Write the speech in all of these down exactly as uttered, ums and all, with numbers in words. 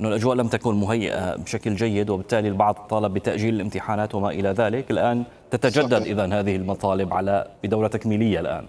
أن الأجواء لم تكن مهيئة بشكل جيد، وبالتالي البعض طالب بتأجيل الامتحانات وما إلى ذلك. الآن تتجدد إذن هذه المطالب على بدورة تكميلية الآن.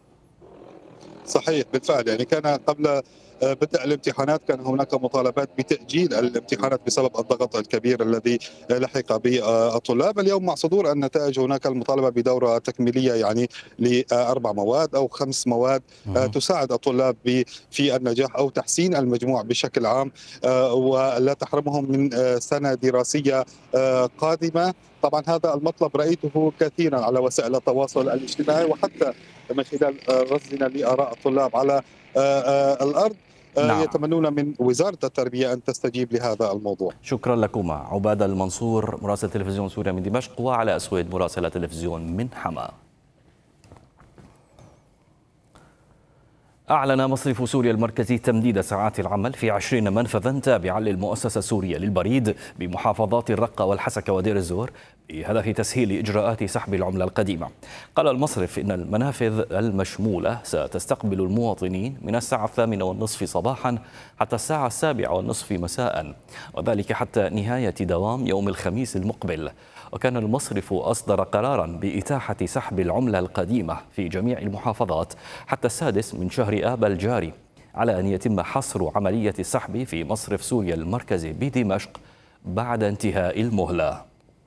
صحيح بالفعل، يعني كان قبل بدء الامتحانات كان هناك مطالبات بتأجيل الامتحانات بسبب الضغط الكبير الذي لحق به الطلاب. اليوم مع صدور النتائج هناك المطالبة بدورة تكميلية يعني لأربع مواد أو خمس مواد تساعد الطلاب في النجاح أو تحسين المجموع بشكل عام، ولا تحرمهم من سنة دراسية قادمة. طبعا هذا المطلب رأيته كثيرا على وسائل التواصل الاجتماعي، وحتى من خلال رصدنا لآراء الطلاب على الأرض. نعم. يتمنون من وزارة التربية أن تستجيب لهذا الموضوع. شكرا لكما عبادة المنصور مراسل تلفزيون سوريا من دمشق، وعلى أسود مراسل تلفزيون من حما. أعلن مصرف سوريا المركزي تمديد ساعات العمل في عشرين منفذا تابعا للمؤسسة السورية للبريد بمحافظات الرقة والحسكة ودير الزور بهدف تسهيل إجراءات سحب العملة القديمة. قال المصرف إن المنافذ المشمولة ستستقبل المواطنين من الساعة الثامنة والنصف صباحا حتى الساعة السابعة والنصف مساء، وذلك حتى نهاية دوام يوم الخميس المقبل. وكان المصرف أصدر قرارا بإتاحة سحب العملة القديمة في جميع المحافظات حتى السادس من شهر آب الجاري، على أن يتم حصر عملية السحب في مصرف سوريا المركزي بدمشق بعد انتهاء المهلة.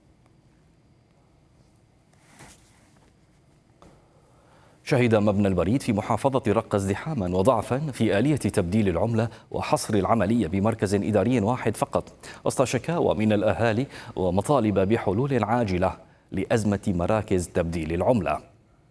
شهد مبنى البريد في محافظة رقة ازدحاما وضعفا في آلية تبديل العملة وحصر العملية بمركز إداري واحد فقط، وسط شكاوى من الأهالي ومطالب بحلول عاجلة لأزمة مراكز تبديل العملة.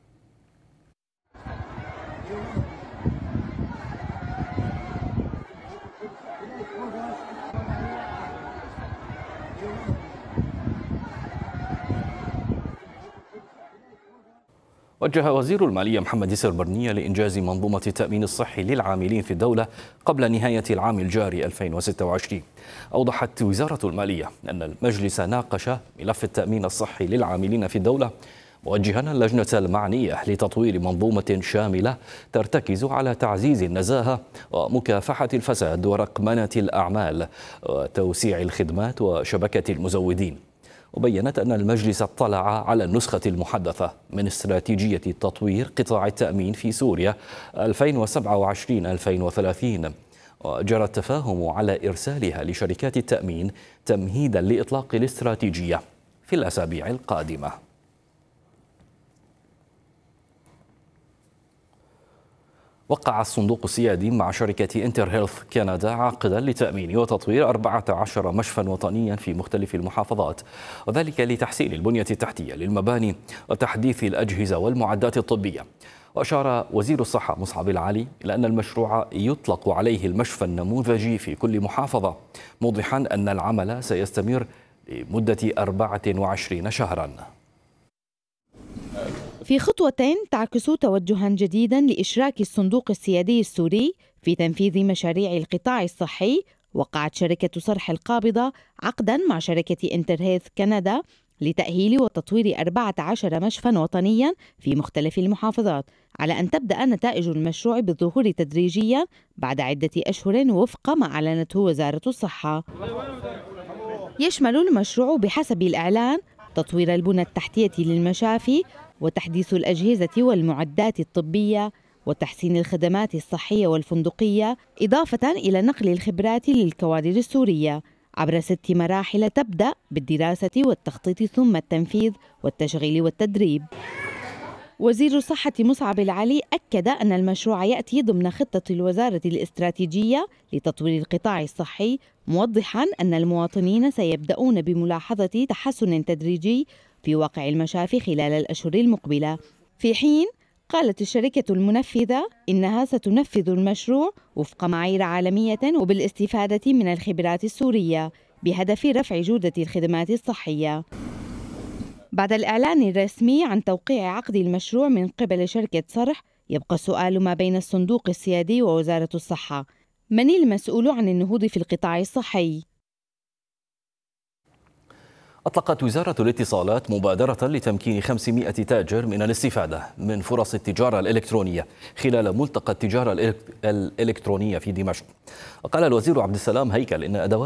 وجه وزير المالية محمد ياسر برنية لإنجاز منظومة التأمين الصحي للعاملين في الدولة قبل نهاية العام الجاري ألفين وستة وعشرين. أوضحت وزارة المالية أن المجلس ناقش ملف التأمين الصحي للعاملين في الدولة، موجها اللجنة المعنية لتطوير منظومة شاملة ترتكز على تعزيز النزاهة ومكافحة الفساد ورقمنة الأعمال وتوسيع الخدمات وشبكة المزودين. وبينت أن المجلس اطلع على النسخة المحدثة من استراتيجية تطوير قطاع التأمين في سوريا ألفين وسبعة وعشرين ألفين وثلاثين، وجرى التفاهم على إرسالها لشركات التأمين تمهيدا لإطلاق الاستراتيجية في الأسابيع القادمة. وقع الصندوق السيادي مع شركة انتر هيلث كندا عقدا لتأمين وتطوير أربعة عشر مشفى وطنيا في مختلف المحافظات، وذلك لتحسين البنية التحتية للمباني وتحديث الأجهزة والمعدات الطبية. وأشار وزير الصحة مصعب العلي إلى أن المشروع يطلق عليه المشفى النموذجي في كل محافظة، موضحا أن العمل سيستمر لمدة أربعة وعشرين شهرا. في خطوة تعكس توجها جديدا لإشراك الصندوق السيادي السوري في تنفيذ مشاريع القطاع الصحي، وقعت شركة صرح القابضة عقدا مع شركة انتر هيلث كندا لتأهيل وتطوير أربعة عشر مشفى وطنيا في مختلف المحافظات، على أن تبدأ نتائج المشروع بالظهور تدريجيا بعد عدة أشهر وفق ما أعلنته وزارة الصحة. يشمل المشروع بحسب الإعلان تطوير البنى التحتية للمشافي وتحديث الأجهزة والمعدات الطبية وتحسين الخدمات الصحية والفندقية، إضافة إلى نقل الخبرات للكوادر السورية عبر ست مراحل تبدأ بالدراسة والتخطيط ثم التنفيذ والتشغيل والتدريب. وزير الصحة مصعب العلي أكد أن المشروع يأتي ضمن خطة الوزارة الاستراتيجية لتطوير القطاع الصحي، موضحا أن المواطنين سيبدأون بملاحظة تحسن تدريجي في واقع المشافي خلال الأشهر المقبلة، في حين قالت الشركة المنفذة إنها ستنفذ المشروع وفق معايير عالمية وبالاستفادة من الخبرات السورية بهدف رفع جودة الخدمات الصحية. بعد الإعلان الرسمي عن توقيع عقد المشروع من قبل شركة صرح، يبقى السؤال ما بين الصندوق السيادي ووزارة الصحة: من المسؤول عن النهوض في القطاع الصحي؟ أطلقت وزارة الاتصالات مبادرة لتمكين خمسمائة تاجر من الاستفادة من فرص التجارة الإلكترونية خلال ملتقى التجارة الإلكترونية في دمشق. وقال الوزير عبد السلام هيكل إن أدوات